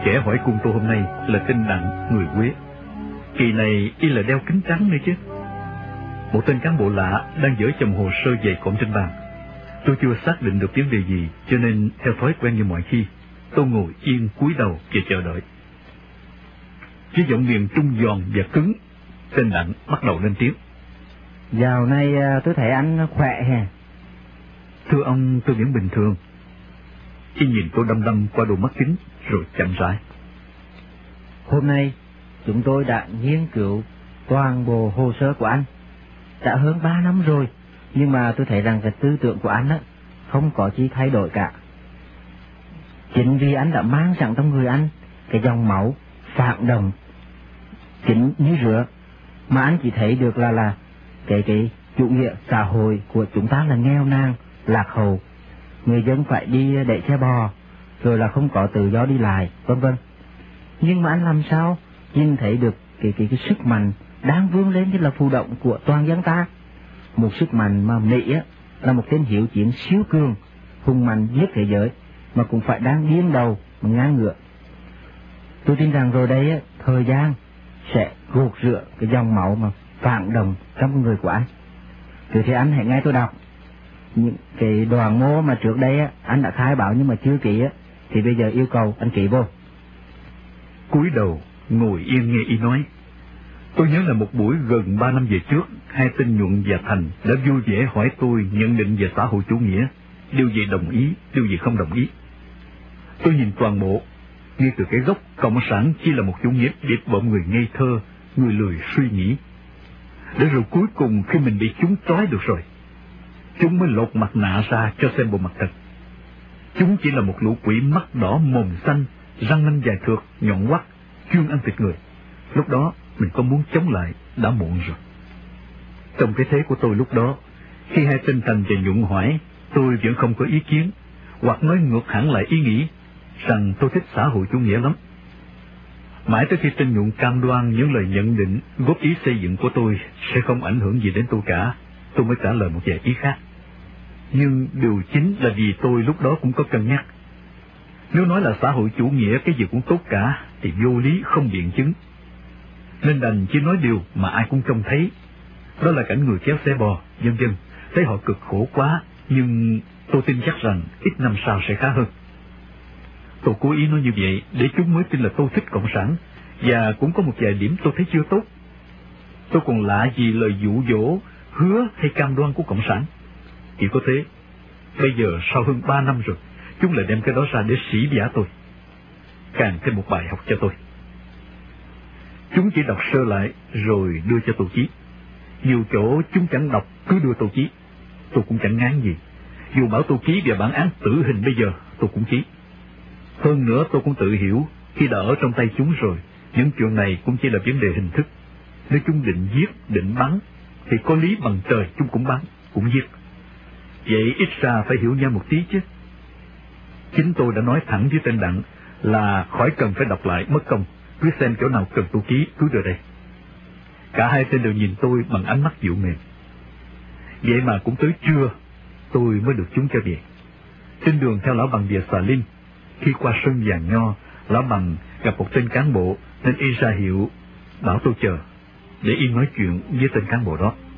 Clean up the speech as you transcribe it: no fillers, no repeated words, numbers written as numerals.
kẻ hỏi cung tôi hôm nay là tên Đặng, người Quế. Kỳ này y là đeo kính trắng nữa chứ. Một tên cán bộ lạ đang dở chồng hồ sơ dày cộm trên bàn. Tôi chưa xác định được vấn đề gì, cho nên theo thói quen như mọi khi, tôi ngồi yên cúi đầu và chờ đợi. Với giọng miền Trung giòn và cứng, tên Đặng bắt đầu lên tiếng. Dạo này tôi thấy anh khỏe hè. Thưa ông, tôi vẫn bình thường. Y nhìn tôi đăm đăm qua đôi mắt kính, rồi chậm rãi. Hôm nay, chúng tôi đã nghiên cứu toàn bộ hồ sơ của anh. Đã hơn 3 năm rồi, nhưng mà tôi thấy rằng cái tư tưởng của anh á, không có chi thay đổi cả. Chính vì anh đã mang sẵn trong người anh cái dòng máu phản động chính như rửa, mà anh chỉ thấy được là cái chủ nghĩa xã hội của chúng ta là nghèo nàn, lạc hậu, người dân phải đi đẩy xe bò, rồi là không có tự do đi lại, vân vân. Nhưng mà anh làm sao nhìn thấy được cái sức mạnh đang vươn lên như là phù động của toàn dân ta, một sức mạnh mà Mỹ á, là một tên hiếu chiến siêu cường, hùng mạnh nhất thế giới, mà cũng phải đang điên đầu mà ngang ngựa. Tôi tin rằng rồi đây á, thời gian sẽ gột rửa cái dòng máu mà phản động trong con người của anh. Rồi thì anh hãy nghe tôi đọc những cái đoạn mô mà trước đây á, anh đã khai báo nhưng mà chưa ký á, thì bây giờ yêu cầu anh ký vô. Cúi đầu ngồi yên nghe y nói. Tôi nhớ là một buổi gần 3 năm về trước, hai tên Nhuận và Thành đã vui vẻ hỏi tôi nhận định về xã hội chủ nghĩa, điều gì đồng ý, điều gì không đồng ý. Tôi nhìn toàn bộ, ngay từ cái gốc cộng sản chỉ là một chủ nghĩa điệp bọn người ngây thơ, người lười suy nghĩ. Để rồi cuối cùng khi mình bị chúng trói được rồi, chúng mới lột mặt nạ ra cho xem bộ mặt thật. Chúng chỉ là một lũ quỷ mắt đỏ mồm xanh, răng nanh dài thượt, nhọn quắt, chuyên ăn thịt người. Lúc đó mình có muốn chống lại đã muộn rồi. Trong cái thế của tôi lúc đó, khi hai tên Thành và Nhuận hỏi, tôi vẫn không có ý kiến, hoặc nói ngược hẳn lại ý nghĩ rằng tôi thích xã hội chủ nghĩa lắm. Mãi tới khi tên Nhuận cam đoan những lời nhận định, góp ý xây dựng của tôi sẽ không ảnh hưởng gì đến tôi cả, tôi mới trả lời một vài ý khác. Nhưng điều chính là vì tôi lúc đó cũng có cân nhắc. Nếu nói là xã hội chủ nghĩa cái gì cũng tốt cả, thì vô lý không biện chứng. Nên đành chỉ nói điều mà ai cũng trông thấy. Đó là cảnh người kéo xe bò, vân vân. Thấy họ cực khổ quá, nhưng tôi tin chắc rằng ít năm sau sẽ khá hơn. Tôi cố ý nói như vậy để chúng mới tin là tôi thích cộng sản, và cũng có một vài điểm tôi thấy chưa tốt. Tôi còn lạ gì lời dụ dỗ, hứa hay cam đoan của cộng sản. Chỉ có thế, bây giờ sau hơn 3 năm rồi, chúng lại đem cái đó ra để sỉ vả tôi, càng thêm một bài học cho tôi. Chúng chỉ đọc sơ lại rồi đưa cho tôi ký. Nhiều chỗ chúng chẳng đọc cứ đưa tôi ký. Tôi cũng chẳng ngán gì. Dù bảo tôi ký về bản án tử hình bây giờ, tôi cũng ký. Hơn nữa tôi cũng tự hiểu, khi đã ở trong tay chúng rồi, những chuyện này cũng chỉ là vấn đề hình thức. Nếu chúng định giết, định bắn, thì có lý bằng trời chúng cũng bắn, cũng giết. Vậy ít ra phải hiểu nhau một tí chứ. Chính tôi đã nói thẳng với tên Đặng là khỏi cần phải đọc lại mất công, cứ xem chỗ nào cần tôi ký cứ đưa đây. Cả hai tên đều nhìn tôi bằng ánh mắt dịu mềm. Vậy mà cũng tới trưa tôi mới được chúng cho về. Trên đường theo lão Bằng về Xà Linh, khi qua sân Vàng Nho, lão Bằng gặp một tên cán bộ nên y ra hiệu bảo tôi chờ để y nói chuyện với tên cán bộ đó.